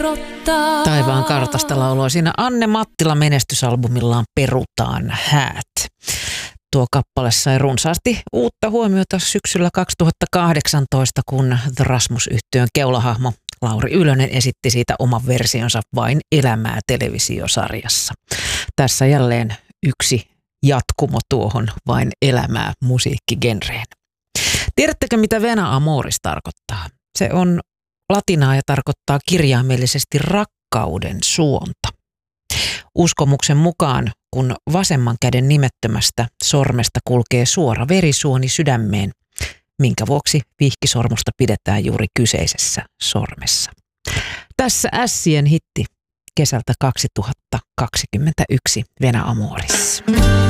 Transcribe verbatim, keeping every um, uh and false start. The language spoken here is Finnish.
Taivaan kartasta lauloi siinä Anne Mattila menestysalbumillaan Perutaan häät. Tuo kappale sai runsaasti uutta huomiota syksyllä kaksituhattakahdeksantoista, kun The Rasmus-yhtyön keulahahmo Lauri Ylönen esitti siitä oman versionsa Vain elämää -televisiosarjassa. Tässä jälleen yksi jatkumo tuohon Vain elämää -musiikkigenreen. Tiedättekö, mitä Vena Amoris tarkoittaa? Se on latinaa ja tarkoittaa kirjaimellisesti rakkauden suonta. Uskomuksen mukaan, kun vasemman käden nimettömästä sormesta kulkee suora verisuoni sydämeen, minkä vuoksi vihkisormusta pidetään juuri kyseisessä sormessa. Tässä Ässien hitti kesältä kaksituhattakaksikymmentäyksi Vena Amoris.